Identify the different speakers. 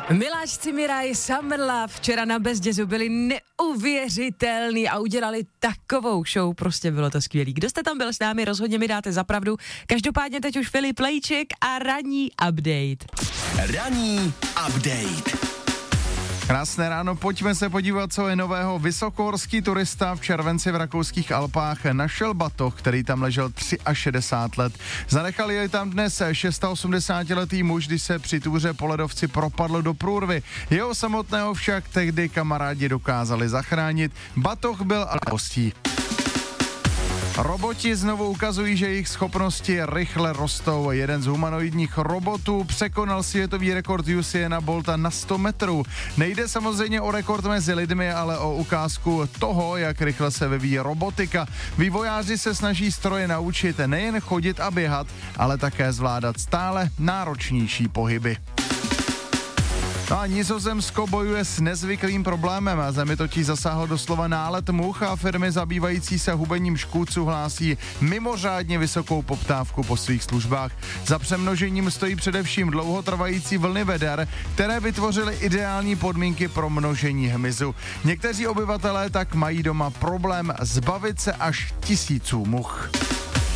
Speaker 1: Miláš Cimira, Summer Love včera na Best Jazzu byli neuvěřitelný a udělali takovou show, prostě bylo to skvělý. Kdo jste tam byl s námi, rozhodně mi dáte za pravdu. Každopádně teď už Filip Lejček a ranní update.
Speaker 2: Ranní update.
Speaker 3: Krásné ráno, pojďme se podívat, co je nového. Vysokohorský turista v červenci v rakouských Alpách našel batoh, který tam ležel 63 let. Zanechal jej tam dnes 86letý muž, když se při túře po ledovci propadl do průrvy. Jeho samotného však tehdy kamarádi dokázali zachránit. Batoh byl ale hostí. Roboti znovu ukazují, že jejich schopnosti rychle rostou. Jeden z humanoidních robotů překonal světový rekord Usaina Bolta na 100 metrů. Nejde samozřejmě o rekord mezi lidmi, ale o ukázku toho, jak rychle se vyvíjí robotika. Vývojáři se snaží stroje naučit nejen chodit a běhat, ale také zvládat stále náročnější pohyby. No a Nizozemsko bojuje s nezvyklým problémem. Zemi totiž zasáhl doslova nálet much a firmy zabývající se hubením škůdců hlásí mimořádně vysokou poptávku po svých službách. Za přemnožením stojí především dlouhotrvající vlny veder, které vytvořily ideální podmínky pro množení hmyzu. Někteří obyvatelé tak mají doma problém zbavit se až tisíců much.